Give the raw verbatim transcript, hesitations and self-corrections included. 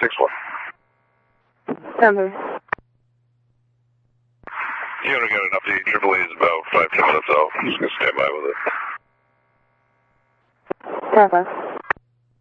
six one. Denver. You only got an update. Triple A is about five, ten minutes out. I'm just going to stand by with it. Southwest.